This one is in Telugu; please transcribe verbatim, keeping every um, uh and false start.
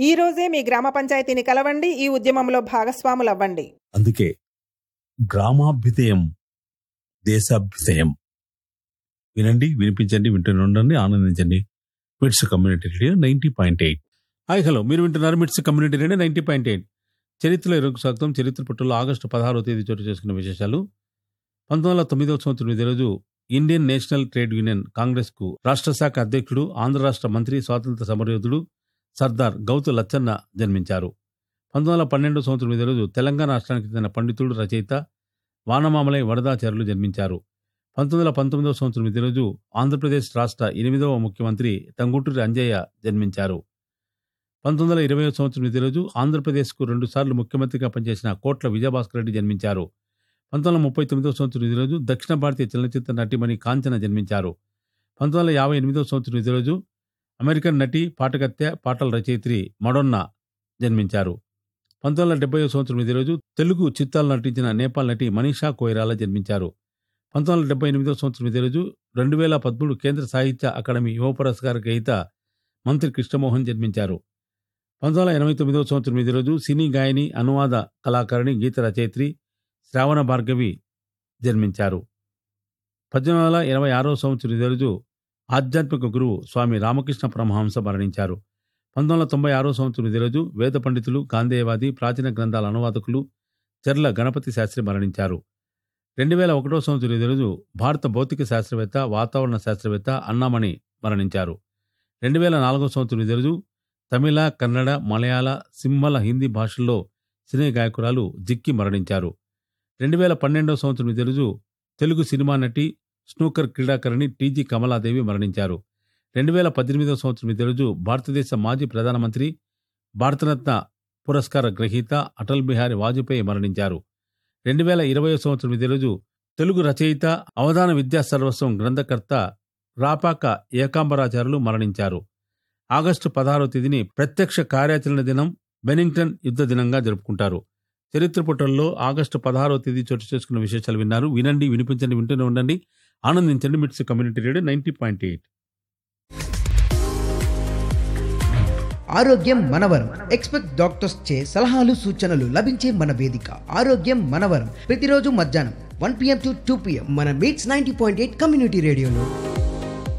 ఈ రోజే మీ గ్రామ పంచాయతీని కలవండి, ఈ ఉద్యమంలో భాగస్వాములవ్వండి. అందుకే గ్రామాభ్యుదయం దేశాభ్యుదయం. వినండి, వినిపించండి, వింటూనే ఉండండి, ఆనందించండి. మిట్స్ community radio ninety point eight. Hi hello, మీరు వింటున్నారు మిట్స్ community radio ninety point eight. చరిత్రలో ఇరుకు స్వాగతం. చరిత్ర పుట్టులో ఆగస్టు పదహారవ తేదీ చోటు చేసుకున్న విశేషాలు. పంతొమ్మిది వందల తొమ్మిదవ సంవత్సరం ఇదే రోజు Indian national trade union Congress కు రాష్ట్ర శాఖ అధ్యక్షుడు, ఆంధ్ర రాష్ట్ర మంత్రి, స్వాతంత్ర సమరయోధుడు సర్దార్ గౌతు లచ్చన్న జన్మించారు. పంతొమ్మిది వందల పన్నెండవ సంవత్సరం ఇదే రోజు తెలంగాణ రాష్ట్రానికి చెందిన పండితుడు, రచయిత వానమామలై వరదాచార్యులు జన్మించారు. పంతొమ్మిది వందల పంతొమ్మిదవ సంవత్సరం ఇదే రోజు ఆంధ్రప్రదేశ్ రాష్ట్ర ఎనిమిదవ ముఖ్యమంత్రి టంగుటూరి అంజయ్య జన్మించారు. పంతొమ్మిది వందల ఇరవై సంవత్సరం ఇదే రోజు ఆంధ్రప్రదేశ్కు రెండు సార్లు ముఖ్యమంత్రిగా పనిచేసిన కోట్ల విజయభాస్కర్ రెడ్డి జన్మించారు. పంతొమ్మిది వందల ముప్పై తొమ్మిదవ సంవత్సరం ఇదే రోజు దక్షిణ భారతీయ చలనచిత్ర నటిమణి కాంచన జన్మించారు. పంతొమ్మిది వందల యాభై ఎనిమిదవ సంవత్సరం ఇదే రోజు అమెరికన్ నటి, పాటకత్తె, పాటల రచయిత్రి మడోన్నా జన్మించారు. పంతొమ్మిది వందల డెబ్బై సంవత్సరం ఇదే రోజు తెలుగు చిత్రాలు నటించిన నేపాల్ నటి మనీషా కొయిరాలా జన్మించారు. పంతొమ్మిది వందల డెబ్బై ఎనిమిదవ సంవత్సరం ఇదే రోజు రెండు వేల పదమూడు కేంద్ర సాహిత్య అకాడమీ యువ పురస్కార గ్రహీత మంత్రి కృష్ణమోహన్ జన్మించారు. పంతొమ్మిది వందల ఎనభై తొమ్మిదవ సంవత్సరం ఇదే రోజు సినీ గాయని, అనువాద కళాకారిణి, గీత రచయిత్రి శ్రావణ భార్గవి జన్మించారు. పద్దెనిమిది వందల ఎనభై ఆరవ సంవత్సరం ఇదే రోజు ఆధ్యాత్మిక గురువు స్వామి రామకృష్ణ పరమహంస మరణించారు. పంతొమ్మిది వందల తొంభై ఆరవ సంవత్సరం ఇదే రోజు వేద పండితులు, గాంధేయవాది, ప్రాచీన గ్రంథాల అనువాదకులు చెర్ల గణపతి శాస్త్రి మరణించారు. రెండు వేల ఒకటో సంవత్సరం ఇదే రోజు భారత భౌతిక శాస్త్రవేత్త, వాతావరణ శాస్త్రవేత్త అన్నామణి మరణించారు. రెండు వేల నాలుగో సంవత్సరం ఇదే రోజు తమిళ, కన్నడ, మలయాళ, సింహళ, హిందీ భాషల్లో సినీ గాయకురాలు జిక్కి మరణించారు. రెండు వేల పన్నెండవ సంవత్సరం ఇదే రోజు తెలుగు సినిమా నటి, స్నూకర్ క్రీడాకారిణి టీజీ కమలాదేవి మరణించారు. రెండు వేల పద్దెనిమిదవ సంవత్సరం ఇదే రోజు భారతదేశ మాజీ ప్రధానమంత్రి, భారతరత్న పురస్కార గ్రహీత అటల్ బిహారీ వాజ్పేయి మరణించారు. రెండు వేల ఇరవై సంవత్సరం ఇదే రోజు తెలుగు రచయిత, అవధాన విద్యా సర్వస్వం గ్రంథకర్త రాపాక ఏకాంబరాచార్యులు మరణించారు. ఆగస్టు పదహారవ తేదీని ప్రత్యక్ష కార్యాచరణ దినం, బెనింగ్టన్ యుద్ధ దినంగా జరుపుకుంటారు. చరిత్ర పుటల్లో ఆగస్టు పదహారవ తేదీ చోటు చేసుకున్న విశేషాలు విన్నారు. వినండి, వినిపించండి, వింటూనే ఉండండి, ఆనందించండి. మిట్స్ community radio ninety point eight. ఆరోగ్యం మనవరం. ఎక్స్పెక్ట్ డాక్టర్స్ చే సలహాలు, సూచనలు లభించే మన వేదిక ఆరోగ్యం మనవరం. ప్రతిరోజు మధ్యాహ్నం one PM to two PM మన meets ninety point eight community రేడియోలో.